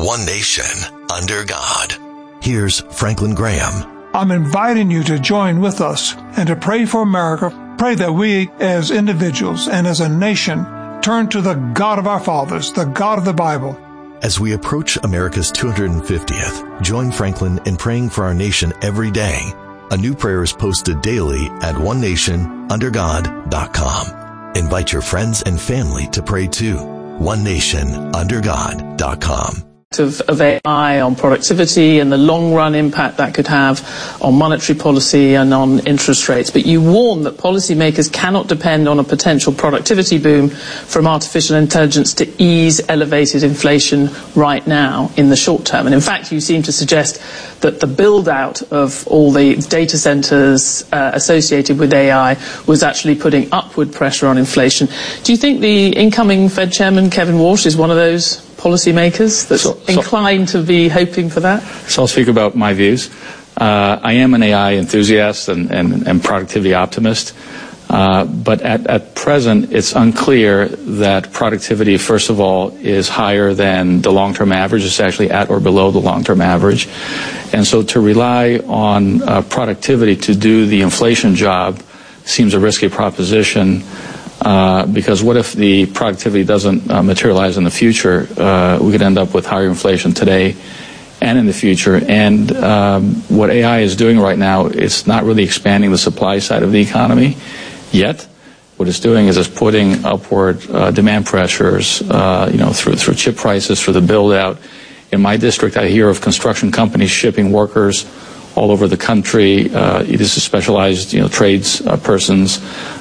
one nation, under God. Here's Franklin Graham. I'm inviting you to join with us and to pray for America. Pray that we as individuals and as a nation turn to the God of our fathers, the God of the Bible. As we approach America's 250th, join Franklin in praying for our nation every day. A new prayer is posted daily at onenationundergod.com. Invite your friends and family to pray too. onenationundergod.com. Of AI on productivity and the long-run impact that could have on monetary policy and on interest rates. But you warn that policymakers cannot depend on a potential productivity boom from artificial intelligence to ease elevated inflation right now in the short term. And in fact, you seem to suggest that the build-out of all the data centers associated with AI was actually putting upward pressure on inflation. Do you think the incoming Fed chairman, Kevin Walsh, is one of those policymakers that's inclined to be hoping for that? So I'll speak about my views. I am an AI enthusiast and productivity optimist, but at present it's unclear that productivity, first of all, is higher than the long-term average. It's actually at or below the long-term average. And so to rely on productivity to do the inflation job seems a risky proposition. Because what if the productivity doesn't materialize in the future? We could end up with higher inflation today and in the future. And what AI is doing right now, it's not really expanding the supply side of the economy yet. What it's doing is it's putting upward demand pressures, through chip prices for the build out. In my district, I hear of construction companies shipping workers all over the country. This is specialized, trades persons.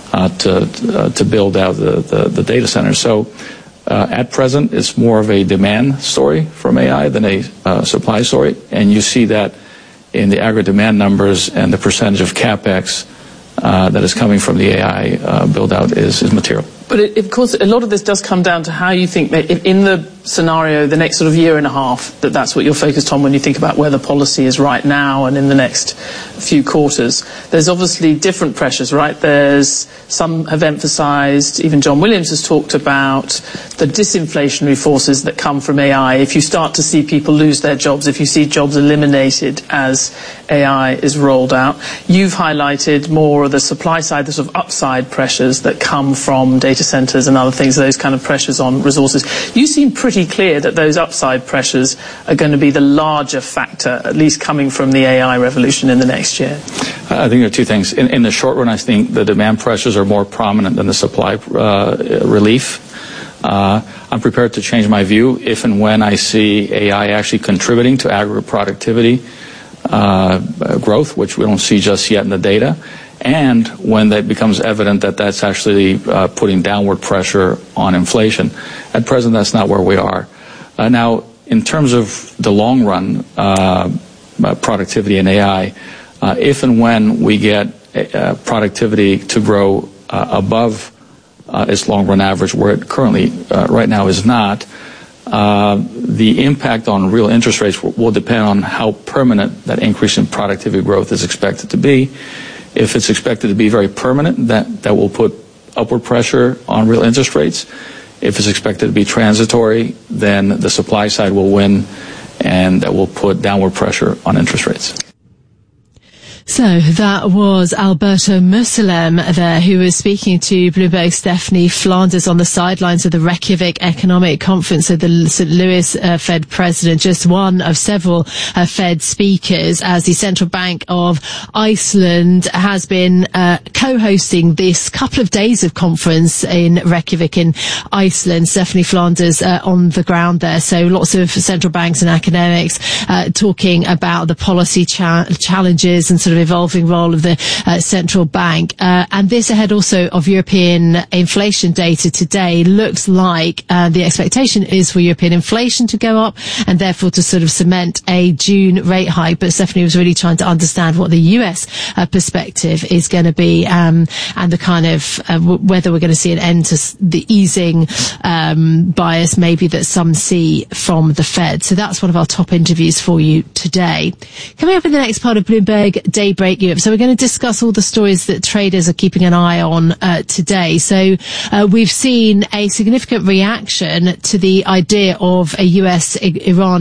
To build out the data center. So at present, it's more of a demand story from AI than a supply story. And you see that in the aggregate demand numbers and the percentage of CapEx that is coming from the AI build out is material. But of course, a lot of this does come down to how you think that in the scenario, the next sort of year and a half, that's what you're focused on when you think about where the policy is right now and in the next few quarters. There's obviously different pressures, right? Some have emphasized, even John Williams has talked about the disinflationary forces that come from AI. If you start to see people lose their jobs, if you see jobs eliminated as AI is rolled out, you've highlighted more of the supply side, the sort of upside pressures that come from data centers and other things, those kind of pressures on resources. You seem pretty clear that those upside pressures are going to be the larger factor, at least coming from the AI revolution in the next year. I think there are two things. In the short run, I think the demand pressures are more prominent than the supply relief. I'm prepared to change my view if and when I see AI actually contributing to aggregate productivity growth, which we don't see just yet in the data, and when that becomes evident that that's actually putting downward pressure on inflation. At present, that's not where we are. Now, in terms of the long run productivity in AI, if and when we get productivity to grow above its long run average, where it currently right now is not, the impact on real interest rates will depend on how permanent that increase in productivity growth is expected to be. If it's expected to be very permanent, that will put upward pressure on real interest rates. If it's expected to be transitory, then the supply side will win, and that will put downward pressure on interest rates. So that was Alberto Mussolem there, who was speaking to Bloomberg's Stephanie Flanders on the sidelines of the Reykjavik Economic Conference. So the St. Louis Fed president, just one of several Fed speakers, as the Central Bank of Iceland has been co-hosting this couple of days of conference in Reykjavik in Iceland. Stephanie Flanders on the ground there. So lots of central banks and academics talking about the policy challenges and sort of evolving role of the central bank. And this ahead also of European inflation data today. Looks like the expectation is for European inflation to go up and therefore to sort of cement a June rate hike. But Stephanie was really trying to understand what the US perspective is going to be, and the kind of whether we're going to see an end to the easing bias maybe that some see from the Fed. So that's one of our top interviews for you today. Coming up in the next part of Bloomberg Daybreak Europe. So we're going to discuss all the stories that traders are keeping an eye on today. So we've seen a significant reaction to the idea of a US-Iran